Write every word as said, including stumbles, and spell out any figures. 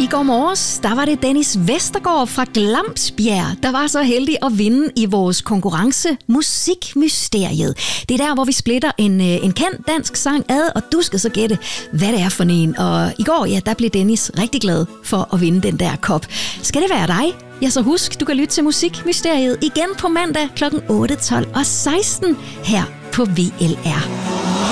går morges, der var det Dennis Vestergaard fra Glamsbjerg, der var så heldig at vinde i vores konkurrence Musikmysteriet. Det er der, hvor vi splitter en, en kendt dansk sang ad, og du skal så gætte, hvad det er for en. Og i går, ja, der blev Dennis rigtig glad for at vinde den der kop. Skal det være dig? Ja, så husk, du kan lytte til Musikmysteriet igen på mandag klokken otte, tolv og seksten her på V L R.